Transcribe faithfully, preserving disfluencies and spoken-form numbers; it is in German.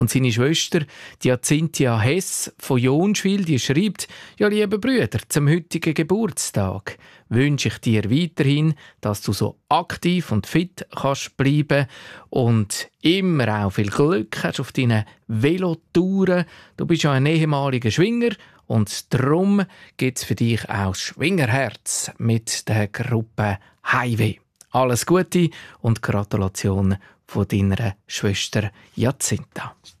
Und seine Schwester, die Cynthia Hess von Jonschwil, die schreibt: «Ja, liebe Brüder, zum heutigen Geburtstag wünsche ich dir weiterhin, dass du so aktiv und fit kannst bleiben und immer auch viel Glück hast auf deinen Velotouren. Du bist ja ein ehemaliger Schwinger und darum gibt es für dich auch das Schwingerherz mit der Gruppe Highway. Alles Gute und Gratulation von deiner Schwester Jacinta.»